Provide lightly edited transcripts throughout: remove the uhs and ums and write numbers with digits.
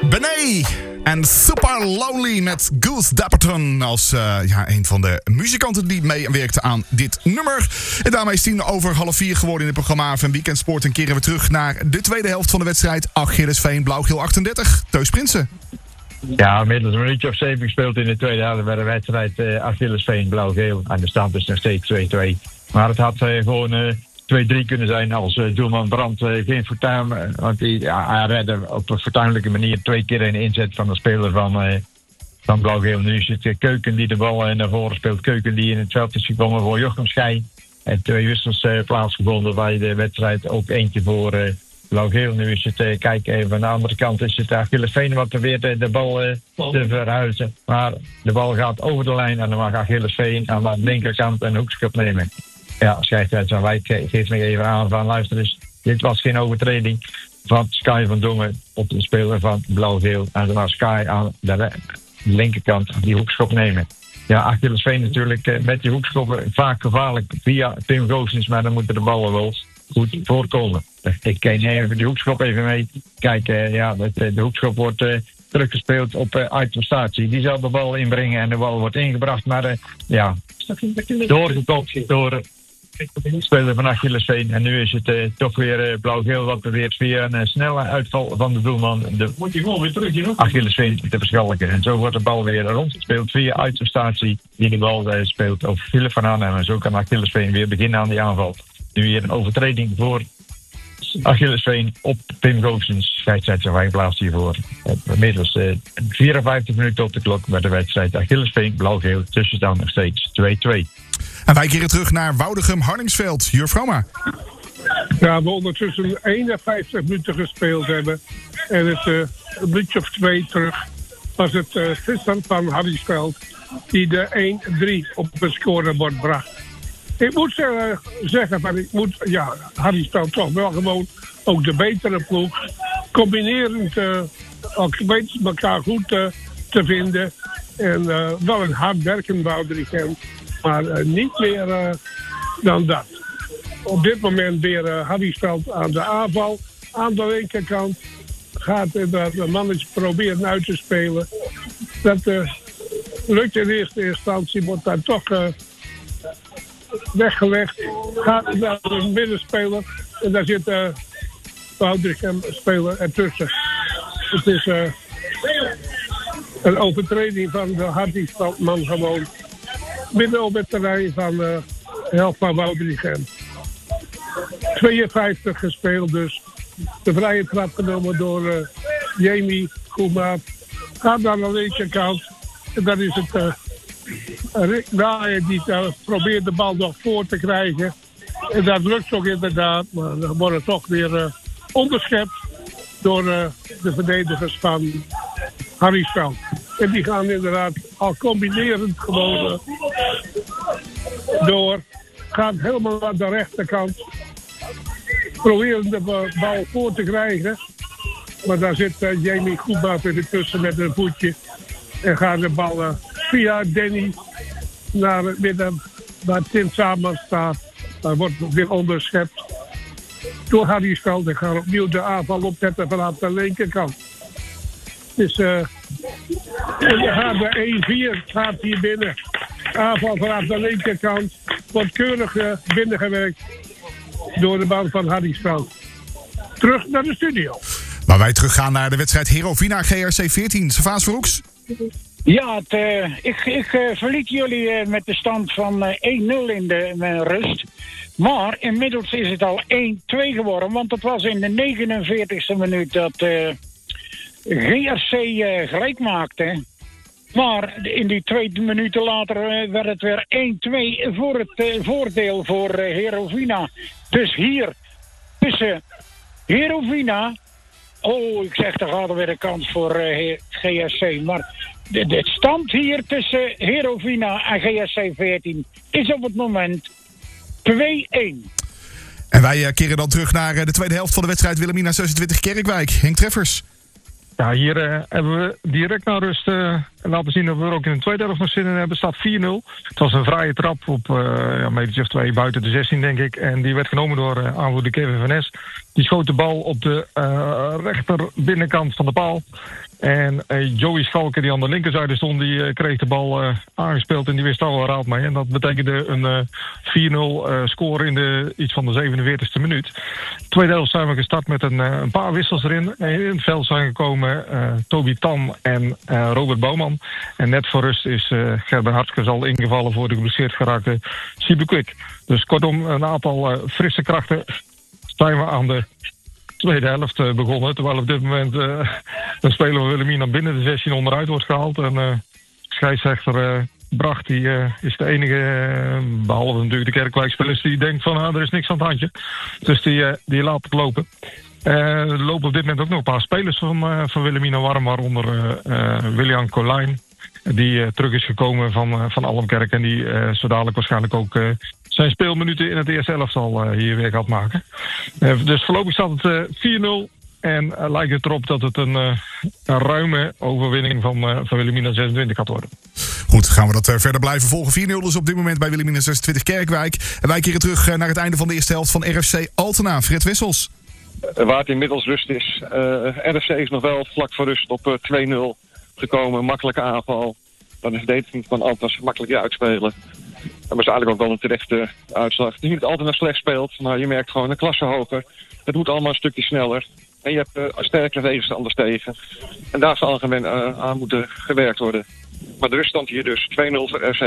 Benee en Super Lonely met Goose Dapperton als een van de muzikanten die meewerkte aan dit nummer. En daarmee is 4:10 geworden in het programma van Weekend Sport. En keren we terug naar de tweede helft van de wedstrijd. Achillesveen, Blauw-Geel 38. Teus Prinsen. Ja, inmiddels een minuutje of 7 gespeeld in de tweede helft bij de wedstrijd Achillesveen, Blauw-Geel. En de stand is nog steeds 2-2. Maar het had gewoon 2-3 kunnen zijn als doelman Brandt geen fortuin. Want hij redde op een fortuinlijke manier 2 keer een inzet van de speler van Blauw-Geel. Nu is het Keuken die de bal naar voren speelt. Keuken die in het veld is gekomen voor Jochem Schij. En 2 wissels plaatsgevonden bij de wedstrijd. Ook eentje voor Blauw-Geel. Nu is het kijken van de andere kant is het Achillesveen wat probeert de bal te verhuizen. Maar de bal gaat over de lijn en dan mag Achillesveen aan de linkerkant een hoekschop nemen. Ja, scheidsrechter van Wijk geeft me even aan van luister eens, dit was geen overtreding van Sky van Dongen op de speler van Blauw-Geel. En dan mag Sky aan de linkerkant die hoekschop nemen. Ja, Achillesveen natuurlijk met die hoekschoppen vaak gevaarlijk via Tim Goossens, maar dan moeten de ballen wel goed voorkomen. Ik ken even die hoekschop even mee. Kijk, de hoekschop wordt teruggespeeld op uitprestatie. Die zal de bal inbrengen en de bal wordt ingebracht, maar doorgekopt door speler van Achillesveen. En nu is het toch weer Blauw-Geel wat probeert via een snelle uitval van de doelman Moet je gewoon weer terug in Achillesveen te verschalken. En zo wordt de bal weer rondgespeeld via uitprestatie die de bal speelt over Philip van Arnhem. En zo kan Achillesveen weer beginnen aan die aanval. Nu weer een overtreding voor Achillesveen op Pim Goossens. Scheidsrechter wij plaatst hiervoor. Inmiddels 54 minuten op de klok bij de wedstrijd Achillesveen, Blauw-Geel. Tussenstand nog steeds 2-2. En wij keren terug naar Woudegem-Hardingsveld. Jur Vroma. Ja, we ondertussen 51 minuten gespeeld hebben. En het een minuutje of 2 terug was het Tristan van Hardingsveld die de 1-3 op het scorebord bracht. Ik moet zeggen, Hardingsveld toch wel gewoon ook de betere ploeg. Combinerend ook weten elkaar goed te vinden. En wel een hardwerkend Woudrichem. Maar niet meer dan dat. Op dit moment weer Hardingsveld aan de aanval. Aan de linkerkant gaat de mannetje proberen uit te spelen. Dat lukt in eerste instantie, wordt daar toch weggelegd. Gaat naar de middenspeler. En daar zit Woudrichem speler ertussen. Het is een overtreding van de Hardingsveldman gewoon. Binnen op het terrein van de helft van Woudrichem. 52 gespeeld dus. De vrije trap genomen door Jamie Koemaat. Gaat naar de linkerkant. En dan is het Rick Naaien die probeert de bal nog voor te krijgen. En dat lukt ook inderdaad. Maar dan wordt het toch weer onderschept door de verdedigers van Hardingsveld. En die gaan inderdaad al combinerend gewoon door. Gaan helemaal naar de rechterkant. Proberen de bal voor te krijgen. Maar daar zit Jamie Koemaat er tussen met een voetje. En gaat de bal via Danny naar het midden waar Tim Samen staat. Daar wordt weer onderschept door Hardingsveld. En gaan opnieuw de aanval opzetten vanaf de linkerkant. Dus de 1-4 gaat hier binnen. Aanval vanaf de linkerkant. Wordt keurig binnengewerkt door de man van Hardingsveld. Terug naar de studio. Waar wij teruggaan naar de wedstrijd Herovina GRC 14. Servaas Verhoeks. Ja, ik verliet jullie met de stand van 1-0 in de rust. Maar inmiddels is het al 1-2 geworden. Want het was in de 49e minuut dat GRC gelijk maakte. Maar in die 2 minuten later werd het weer 1-2 voor het voordeel voor Herovina. Dus hier tussen Herovina... Oh, ik zeg, daar gaat er weer een kans voor GSC. Maar de stand hier tussen Herovina en GSC 14 is op het moment 2-1. En wij keren dan terug naar de tweede helft van de wedstrijd Wilhelmina 26 Kerkwijk. Henk Treffers. Ja, hier hebben we direct naar rust laten zien dat we er ook in de tweede helft nog zin in hebben. Staat 4-0. Het was een vrije trap op een meter of 2 buiten de 16, denk ik. En die werd genomen door aanvoerder Kevin van Es. Die schoot de bal op de rechter binnenkant van de paal. En Joey Schalke, die aan de linkerzijde stond, die kreeg de bal aangespeeld en die wist al wel raad mee. En dat betekende een 4-0 score in de iets van de 47e minuut. Tweede helft zijn we gestart met een paar wissels erin. In het veld zijn gekomen Toby Tam en Robert Bouwman. En net voor rust is Gerben Hartskes al ingevallen voor de geblesseerd geraakte Siebe Kwik. Dus kortom, een aantal frisse krachten. Zijn we aan de tweede helft begonnen. Terwijl op dit moment een speler van Wilhelmina binnen de 16 onderuit wordt gehaald. En scheidsrechter Bracht die is de enige, behalve natuurlijk de Kerkwijkspelers, die denkt van er is niks aan het handje. Dus die laat het lopen. Er lopen op dit moment ook nog een paar spelers van Wilhelmina warm, waaronder William Colijn. Die terug is gekomen van Almkerk en die zo dadelijk waarschijnlijk ook zijn speelminuten in het eerste elftal hier weer gaat maken. Dus voorlopig staat het 4-0 en lijkt het erop dat het een ruime overwinning van Wilhelmina 26 gaat worden. Goed, gaan we dat verder blijven volgen. 4-0 dus op dit moment bij Wilhelmina 26 Kerkwijk. En wij keren terug naar het einde van de eerste helft van RFC Altena. Fred Wessels. Waar het inmiddels rust is. RFC is nog wel vlak voor rust op 2-0 gekomen. Makkelijke aanval. Dan is het van Altena makkelijk uitspelen. Dat was eigenlijk ook wel een terechte uitslag. Het is niet dat Altena slecht speelt, maar je merkt gewoon een klasse hoger. Het moet allemaal een stukje sneller. En je hebt sterke tegenstanders tegen. En daar zal algemeen aan moeten gewerkt worden. Maar de ruststand hier dus 2-0 voor RC.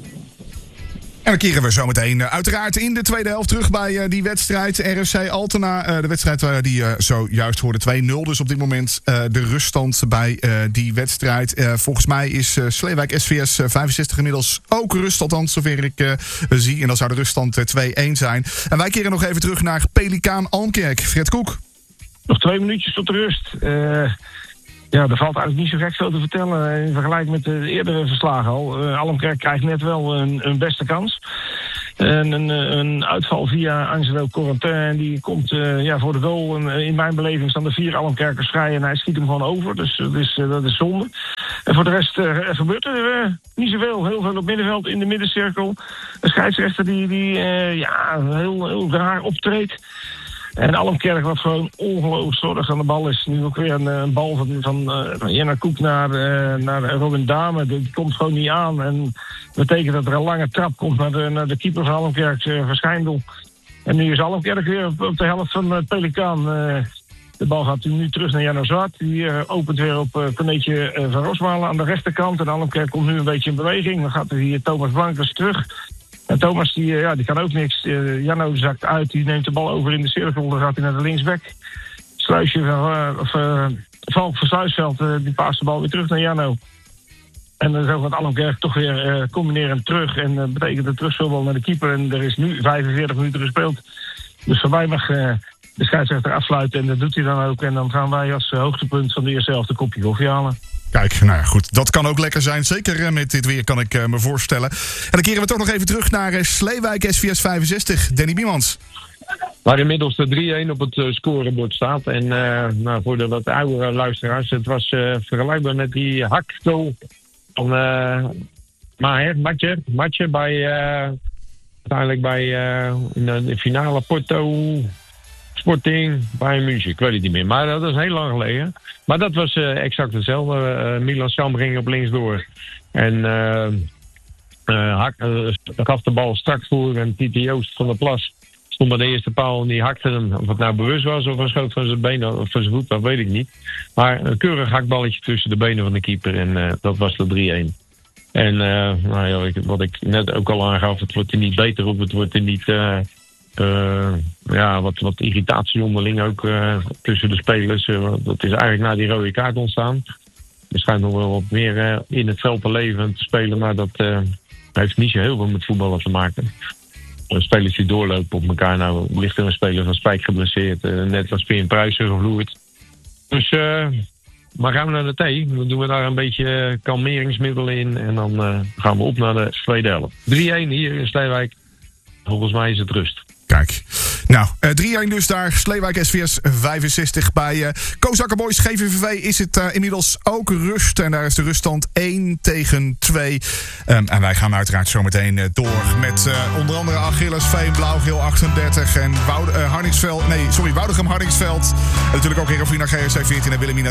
En dan keren we zo meteen uiteraard in de tweede helft terug bij die wedstrijd. RFC Altena, de wedstrijd die zojuist hoorde 2-0. Dus op dit moment de ruststand bij die wedstrijd. Volgens mij is Sleewijk SVS 65 inmiddels ook rust. Althans, zover ik zie. En dan zou de ruststand 2-1 zijn. En wij keren nog even terug naar Pelikaan Almkerk. Fred Koek. Nog 2 minuutjes tot de rust. Ja, er valt eigenlijk niet zo gek veel te vertellen in vergelijking met de eerdere verslagen al. Almkerk krijgt net wel een beste kans. Een uitval via Angelo Corentin, die komt voor de goal. En in mijn beleving staan de 4 Almkerkers vrij en hij schiet hem gewoon over. Dus dat is zonde. En voor de rest gebeurt er niet zoveel. Heel veel op middenveld in de middencirkel. Een scheidsrechter die heel raar optreedt. En Almkerk wat gewoon ongelooflijk zorg aan de bal is. Nu ook weer een bal van Jenna Koek naar Robin Dame. Die komt gewoon niet aan. En dat betekent dat er een lange trap komt naar de keeper van Almkerk, Verschijndel. En nu is Almkerk weer op de helft van Pelikaan. De bal gaat nu terug naar Janno Zwart. Die opent weer op Corneetje van Rosmalen aan de rechterkant. En Almkerk komt nu een beetje in beweging. Dan gaat er hier Thomas Blankers terug. En Thomas die kan ook niks. Janno zakt uit, die neemt de bal over in de cirkel. Dan gaat hij naar de linksback. Sluisje Valk van Sluisveld, die paast de bal weer terug naar Janno. En dan zo gaat Almkerk toch weer combinerend terug. En dat betekent de terugspelbal naar de keeper. En er is nu 45 minuten gespeeld. Dus voor mij mag de scheidsrechter afsluiten. En dat doet hij dan ook. En dan gaan wij als hoogtepunt van de eerste helft een kopje koffie halen. Kijk, nou ja, goed. Dat kan ook lekker zijn. Zeker met dit weer kan ik me voorstellen. En dan keren we toch nog even terug naar Sleewijk SVS 65. Danny Biemans. Waar inmiddels de 3-1 op het scorebord staat. En voor de wat oudere luisteraars, het was vergelijkbaar met die hakgoal van Matje bij uiteindelijk bij in de finale Porto Sporting bij München. Ik weet het niet meer, maar dat is heel lang geleden. Maar dat was exact hetzelfde. Milan Sam ging op links door. En gaf de bal strak voor. En Titi Joost van der Plas stond bij de eerste paal en die hakte hem. Of het nou bewust was of een schoot van zijn benen of van zijn voet, dat weet ik niet. Maar een keurig hakballetje tussen de benen van de keeper. En dat was de 3-1. En wat ik net ook al aangaf, het wordt er niet beter op. Het wordt er niet... wat irritatie onderling ook tussen de spelers. Dat is eigenlijk na die rode kaart ontstaan. Er schijnt nog wel wat meer in het veld te leven en te spelen, maar dat heeft niet zo heel veel met voetballen te maken. Spelers die doorlopen op elkaar. Nou ligt er een speler van Spijk geblesseerd, net als Pien Pruisen gevloerd. Dus maar gaan we naar de thee. Dan doen we daar een beetje kalmeringsmiddelen in en dan gaan we op naar de tweede helft. 3-1 hier in Sleewijk. Volgens mij is het rust. Kijk, Nou, 3-1 dus daar. Sleewijk SVS 65 bij Kozakker Boys GVVV is het inmiddels ook rust. En daar is de ruststand 1-2. En wij gaan uiteraard zometeen door met onder andere Achillesveen, Blauw-Geel 38 en Woudegem Hardingsveld. En natuurlijk ook Heerenveen GSC 14 en Wilhelmina